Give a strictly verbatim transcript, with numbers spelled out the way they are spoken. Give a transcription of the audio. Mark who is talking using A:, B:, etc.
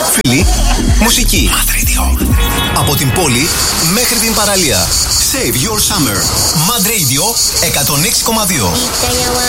A: Φίλοι, μουσική. Mad Radio. Από την πόλη μέχρι την παραλία. Save your summer. Mad Radio εκατόν έξι κόμμα δύο.